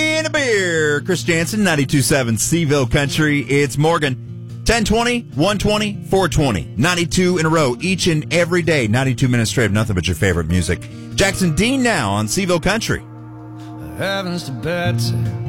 coffee and a beer. Chris Jansen, 92.7 Seaville Country. It's Morgan. 1020, 120, 420. 92 in a row each and every day. 92 minutes straight of nothing but your favorite music. Jackson Dean now on Seaville Country. Heavens to Betsy,